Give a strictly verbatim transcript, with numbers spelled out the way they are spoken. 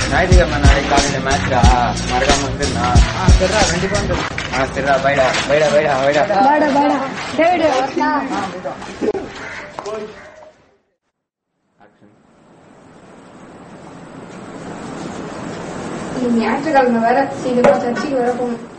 ஞாயிற்றுக்கிழமை நாளைக்கு காலையில மேட்ச்டா, மறக்காம வந்துருந்தா. ஆ சரிடா, கண்டிப்பா வந்து. ஆ சரிடா, பைடா பைடா பைடா பைடா பைடா பைடா டேவிட் ஞாயிற்றுக்கிழமை வேற சீக்கிரமா சர்ச்சைக்கு வர போகணும்.